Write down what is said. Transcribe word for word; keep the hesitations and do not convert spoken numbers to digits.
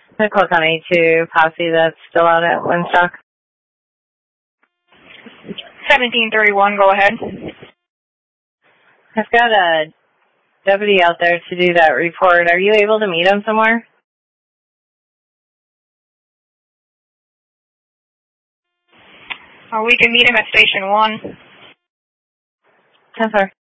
Nicole County to posse that's still out at Winstock. seventeen thirty-one, go ahead. I've got a deputy out there to do that report. Are you able to meet him somewhere? Uh, we can meet him at Station one. Yes, sir.